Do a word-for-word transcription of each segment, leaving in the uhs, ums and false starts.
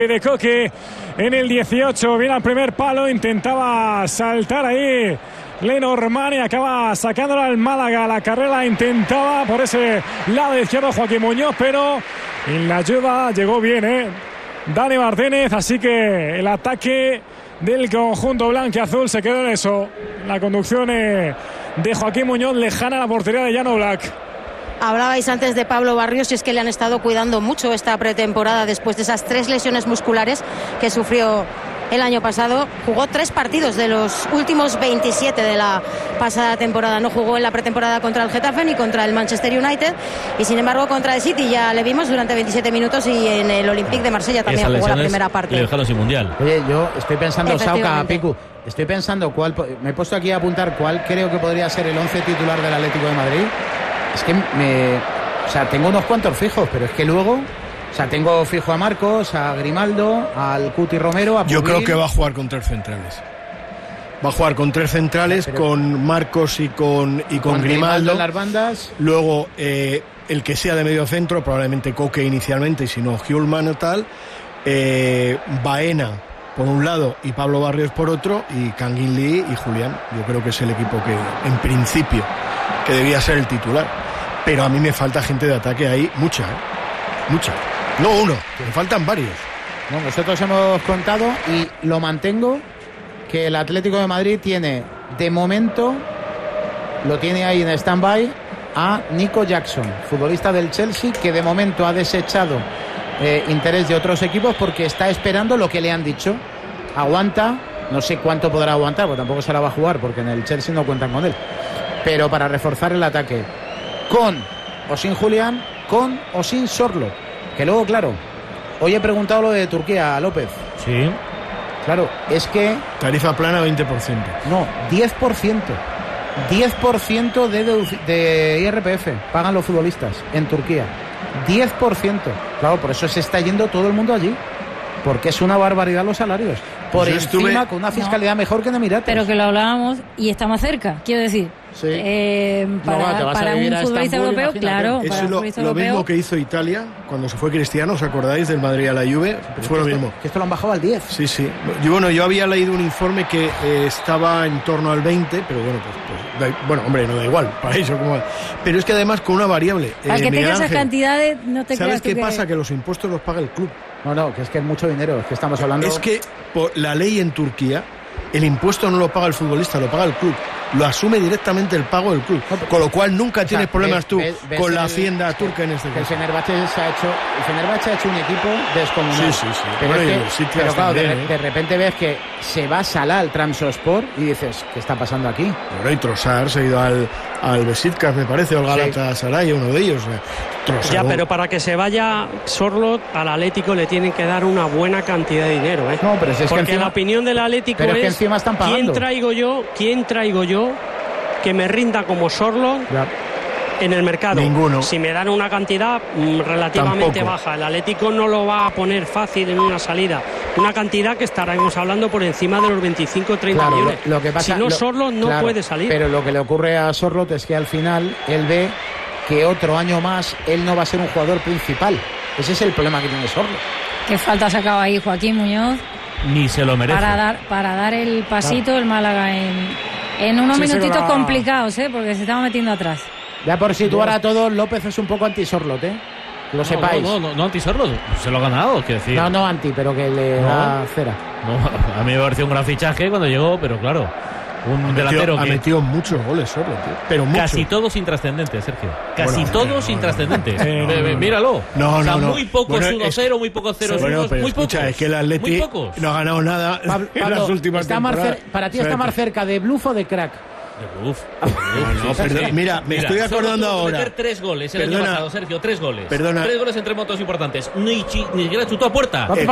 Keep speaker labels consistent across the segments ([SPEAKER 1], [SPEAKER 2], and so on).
[SPEAKER 1] de Coque en el dieciocho, viene al primer palo, intentaba saltar ahí Lenormand y acaba sacándola al Málaga. La carrera intentaba por ese lado izquierdo Joaquín Muñoz, pero en la ayuda llegó bien ¿eh? Dani Martínez, así que el ataque del conjunto blanquiazul se quedó en eso, la conducción eh, de Joaquín Muñoz lejana a la portería de Jan Oblak.
[SPEAKER 2] Hablabais antes de Pablo Barrios y es que le han estado cuidando mucho esta pretemporada después de esas tres lesiones musculares que sufrió el año pasado. Jugó tres partidos de los últimos veintisiete de la pasada temporada. No jugó en la pretemporada contra el Getafe ni contra el Manchester United y sin embargo contra el City ya le vimos durante veintisiete minutos y en el Olympique de Marsella también jugó la primera parte.
[SPEAKER 3] Le dejaron sin mundial.
[SPEAKER 4] Oye, yo estoy pensando, Sauca, Picu, estoy pensando cuál, me he puesto aquí a apuntar cuál creo que podría ser el once titular del Atlético de Madrid. Es que me, o sea, tengo unos cuantos fijos, pero es que luego, o sea, tengo fijo a Marcos, a Grimaldo, al Cuti Romero, a Pubil.
[SPEAKER 5] Yo creo que va a jugar con tres centrales. Va a jugar con tres centrales, pero, con Marcos y con y con, con Grimaldo. Grimaldo
[SPEAKER 4] en las bandas.
[SPEAKER 5] Luego eh, el que sea de medio centro, probablemente Coque inicialmente, y si no Hjulman o tal. Eh, Baena por un lado y Pablo Barrios por otro, y Kangin Lee y Julián. Yo creo que es el equipo que, en principio, que debía ser el titular. Pero a mí me falta gente de ataque ahí, mucha, ¿eh? Mucha. No uno, que me faltan varios.
[SPEAKER 4] No, nosotros hemos contado y lo mantengo, que el Atlético de Madrid tiene, de momento, lo tiene ahí en stand-by, a Nico Jackson, futbolista del Chelsea, que de momento ha desechado eh, interés de otros equipos porque está esperando lo que le han dicho. Aguanta, no sé cuánto podrá aguantar, porque tampoco se la va a jugar, porque en el Chelsea no cuentan con él. Pero para reforzar el ataque, con o sin Julián, con o sin Sorloth. Que luego, claro, hoy he preguntado lo de Turquía a López.
[SPEAKER 3] Sí.
[SPEAKER 4] Claro, es que...
[SPEAKER 5] Tarifa plana veinte por ciento.
[SPEAKER 4] No, diez por ciento. diez por ciento de, de I R P F pagan los futbolistas en Turquía. diez por ciento. Claro, por eso se está yendo todo el mundo allí. Porque es una barbaridad los salarios. Por Yo encima, estuve... con una fiscalidad no, mejor que en Emiratos.
[SPEAKER 6] Pero que lo hablábamos y está más cerca, quiero decir.
[SPEAKER 4] Sí.
[SPEAKER 6] Eh, para
[SPEAKER 4] no,
[SPEAKER 6] para un futbolista europeo, imagínate. Claro.
[SPEAKER 5] Eso
[SPEAKER 6] para
[SPEAKER 5] es lo,
[SPEAKER 6] futbolista
[SPEAKER 5] lo
[SPEAKER 6] europeo.
[SPEAKER 5] mismo que hizo Italia cuando se fue Cristiano, ¿os acordáis? Del Madrid a la Juve.
[SPEAKER 4] Pero
[SPEAKER 5] fue lo
[SPEAKER 4] esto,
[SPEAKER 5] mismo.
[SPEAKER 4] Que esto lo han bajado al diez.
[SPEAKER 5] Sí, sí. Yo, bueno, yo había leído un informe que eh, estaba en torno al veinte, pero bueno, pues, pues da, bueno, hombre, no da igual, para eso como... Pero es que además con una variable...
[SPEAKER 6] Al
[SPEAKER 5] eh,
[SPEAKER 6] que tenga esas
[SPEAKER 5] Ángel,
[SPEAKER 6] cantidades, no te
[SPEAKER 5] ¿sabes
[SPEAKER 6] creas
[SPEAKER 5] qué
[SPEAKER 6] que...
[SPEAKER 5] pasa? Que los impuestos los paga el club.
[SPEAKER 4] No, no, que es que es mucho dinero, es que estamos hablando...
[SPEAKER 5] Es que por la ley en Turquía, el impuesto no lo paga el futbolista, lo paga el club. Lo asume directamente el pago del club. Con lo cual nunca o sea, tienes problemas ves, tú ves, ves con la hacienda el, turca en este caso.
[SPEAKER 4] El Fenerbahce se ha hecho, el Fenerbahce ha hecho un equipo descomunal.
[SPEAKER 5] Sí, sí, sí.
[SPEAKER 4] Pero,
[SPEAKER 5] bueno,
[SPEAKER 4] es que, pero claro, de, ¿eh? de repente ves que se va Salah al Trabzonspor y dices, ¿qué está pasando aquí?
[SPEAKER 5] Bueno, y Trossard se ha ido al, al Besiktas, me parece, o al Galatasaray, sí. Uno de ellos. Trossard.
[SPEAKER 7] Ya, pero para que se vaya Sorloth al Atlético le tienen que dar una buena cantidad de dinero, ¿eh?
[SPEAKER 4] No, pero si es
[SPEAKER 7] porque
[SPEAKER 4] que encima,
[SPEAKER 7] la opinión del Atlético
[SPEAKER 4] pero
[SPEAKER 7] es,
[SPEAKER 4] es que encima están pagando.
[SPEAKER 7] ¿quién traigo yo? ¿Quién traigo yo? Que me rinda como Sorloth ya. En el mercado.
[SPEAKER 5] Ninguno.
[SPEAKER 7] Si me dan una cantidad mmm, relativamente
[SPEAKER 5] Tampoco.
[SPEAKER 7] baja, el Atlético no lo va a poner fácil en una salida. Una cantidad que estaremos hablando por encima de los veinticinco o treinta
[SPEAKER 4] claro,
[SPEAKER 7] millones.
[SPEAKER 4] Lo, lo que pasa,
[SPEAKER 7] si no,
[SPEAKER 4] lo,
[SPEAKER 7] Sorloth no
[SPEAKER 4] claro,
[SPEAKER 7] puede salir.
[SPEAKER 4] Pero lo que le ocurre a Sorloth es que al final él ve que otro año más él no va a ser un jugador principal. Ese es el problema que tiene Sorloth.
[SPEAKER 6] Qué falta ha sacado ahí Joaquín Muñoz.
[SPEAKER 3] Ni se lo merece.
[SPEAKER 6] Para dar, para dar el pasito claro. El Málaga en... En unos sí, minutitos va... complicados, ¿eh? Porque se estaba metiendo atrás.
[SPEAKER 4] Ya por situar a todos, López es un poco anti-Sorloth, ¿eh? Lo
[SPEAKER 3] no,
[SPEAKER 4] sepáis.
[SPEAKER 3] No, no, no, no anti-Sorloth. Se lo ha ganado, quiero decir.
[SPEAKER 4] No, no anti, pero que le no, da cera.
[SPEAKER 3] No, a mí me pareció un gran fichaje cuando llegó, pero claro, un
[SPEAKER 5] ha
[SPEAKER 3] delantero
[SPEAKER 5] metido,
[SPEAKER 3] que...
[SPEAKER 5] Ha metido muchos goles Sorloth, tío. Pero muchos.
[SPEAKER 3] Casi todos intrascendentes, Sergio. Casi
[SPEAKER 5] bueno,
[SPEAKER 3] todos
[SPEAKER 5] no,
[SPEAKER 3] intrascendentes.
[SPEAKER 5] No, no, no, no.
[SPEAKER 3] Míralo.
[SPEAKER 5] No,
[SPEAKER 3] o sea,
[SPEAKER 5] no, no.
[SPEAKER 3] muy pocos
[SPEAKER 5] bueno,
[SPEAKER 3] uno cero, muy pocos cero cero.
[SPEAKER 5] Bueno, pero
[SPEAKER 3] muy
[SPEAKER 5] escucha,
[SPEAKER 3] pocos.
[SPEAKER 5] es que el Atleti no ha ganado nada
[SPEAKER 4] Pablo,
[SPEAKER 5] en
[SPEAKER 4] Pablo,
[SPEAKER 5] las últimas
[SPEAKER 4] está más
[SPEAKER 5] temporadas.
[SPEAKER 4] Cer- para ti está más cerca de bluff o de crack.
[SPEAKER 3] De bluff.
[SPEAKER 5] No, no, perdón. Mira, me Mira, estoy acordando ahora.
[SPEAKER 3] Meter tres goles el
[SPEAKER 5] Perdona,
[SPEAKER 3] año pasado, Sergio, tres goles.
[SPEAKER 5] Perdona.
[SPEAKER 3] Tres goles en tres momentos importantes. Ni, chi, ni siquiera chutó a puerta.
[SPEAKER 5] Eh,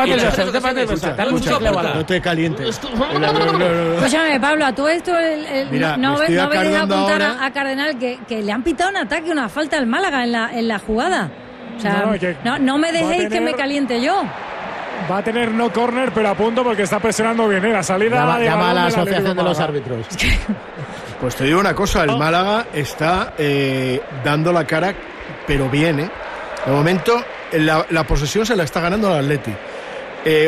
[SPEAKER 3] No
[SPEAKER 5] te calientes.
[SPEAKER 6] Escúchame, Pablo, a todo esto el, el,
[SPEAKER 5] Mira,
[SPEAKER 6] no
[SPEAKER 5] me
[SPEAKER 6] no veis a apuntar
[SPEAKER 5] ahora...
[SPEAKER 6] a Cardenal que, que le han pitado un ataque, una falta al Málaga en la, en la jugada. O sea, no, no, no me dejéis tener... que me caliente yo.
[SPEAKER 1] Va a tener no córner, pero a punto porque está presionando bien, ¿eh? La salida
[SPEAKER 4] llama,
[SPEAKER 1] de
[SPEAKER 4] llama a la
[SPEAKER 1] de
[SPEAKER 4] asociación
[SPEAKER 1] la
[SPEAKER 4] de los árbitros.
[SPEAKER 5] Pues te digo una cosa, el Málaga está eh, dando la cara, pero bien, ¿eh? De momento, la, la posesión se la está ganando el Atleti.